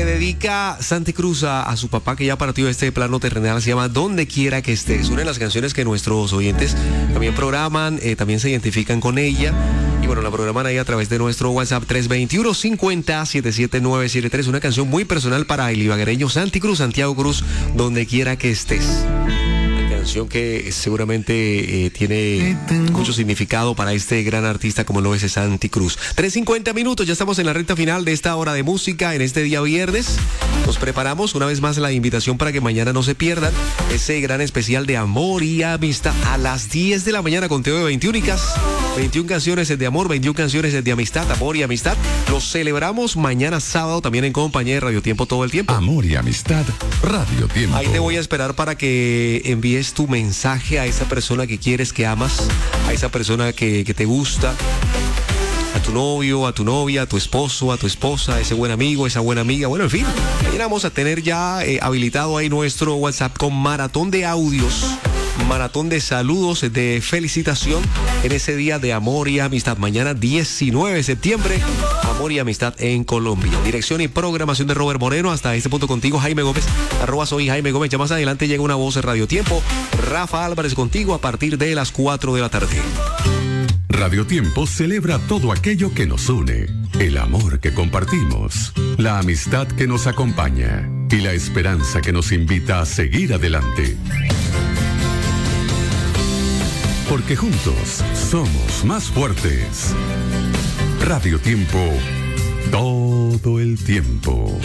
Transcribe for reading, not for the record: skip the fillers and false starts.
le dedica Santi Cruz a su papá que ya partió de este plano terrenal. Se llama Donde Quiera que Estés. Una de las canciones que nuestros oyentes también programan, también se identifican con ella. Y bueno, la programan ahí a través de nuestro WhatsApp 321-50-77973. Una canción muy personal para el ibaguereño Santi Cruz, Santiago Cruz, Donde Quiera que Estés. Canción que seguramente tiene mucho significado para este gran artista como lo es Santi Cruz. 3:50 minutos, ya estamos en la recta final de esta hora de música en este día viernes. Nos preparamos una vez más la invitación para que mañana no se pierdan ese gran especial de amor y amistad a las 10 de la mañana, conteo de 21 canciones de amor, 21 canciones de amistad, amor y amistad. Los celebramos mañana sábado también en compañía de Radio Tiempo todo el tiempo. Amor y amistad, Radio Tiempo. Ahí te voy a esperar para que envíes tu mensaje a esa persona que quieres, que amas, a esa persona que te gusta, a tu novio, a tu novia, a tu esposo, a tu esposa, a ese buen amigo, esa buena amiga. Bueno, en fin, mañana vamos a tener ya habilitado ahí nuestro WhatsApp con maratón de audios, maratón de saludos, de felicitación en ese día de amor y amistad. Mañana 19 de septiembre, amor y amistad en Colombia. Dirección y programación de Robert Moreno. Hasta este punto contigo, Jaime Gómez, @soy Jaime Gómez. Ya más adelante llega una voz de Radio Tiempo. Rafa Álvarez contigo a partir de las 4 de la tarde. Radio Tiempo celebra todo aquello que nos une, el amor que compartimos, la amistad que nos acompaña y la esperanza que nos invita a seguir adelante. Porque juntos somos más fuertes. Radio Tiempo, todo el tiempo.